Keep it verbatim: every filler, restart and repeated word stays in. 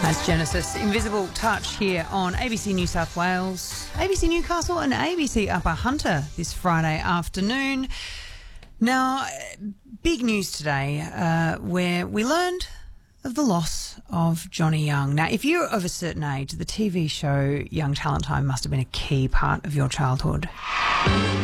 That's Genesis. Invisible Touch here on A B C New South Wales, A B C Newcastle and A B C Upper Hunter this Friday afternoon. Now, big news today uh, where we learned of the loss of Johnny Young. Now, if you're of a certain age, the T V show Young Talent Time must have been a key part of your childhood.